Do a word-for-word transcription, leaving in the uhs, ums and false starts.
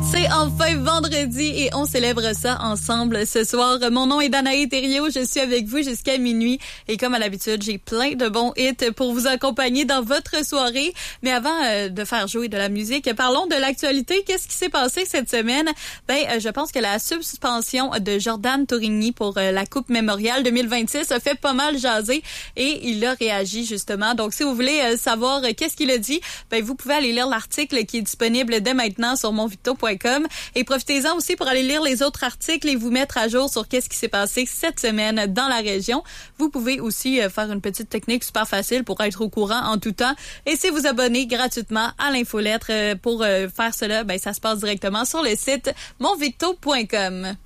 C'est enfin vendredi et on célèbre ça ensemble ce soir. Mon nom est Danae Thériault, je suis avec vous jusqu'à minuit et comme à l'habitude, j'ai plein de bons hits pour vous accompagner dans votre soirée. Mais avant euh, de faire jouer de la musique, parlons de l'actualité. Qu'est-ce qui s'est passé cette semaine? Ben, euh, je pense que la suspension de Jordan Torigny pour euh, la Coupe Mémorial deux mille vingt-six a fait pas mal jaser et il a réagi justement. Donc, si vous voulez euh, savoir euh, qu'est-ce qu'il a dit, ben vous pouvez aller lire l'article qui est disponible dès maintenant sur monvicto point com et profitez-en aussi pour aller lire les autres articles et vous mettre à jour sur qu'est-ce qui s'est passé cette semaine dans la région. Vous pouvez aussi euh, faire une petite technique super facile pour être au courant en tout temps et si vous abonnez gratuitement à l'infolettre euh, pour euh, faire cela, ben ça se passe directement sur le site monvicto point com.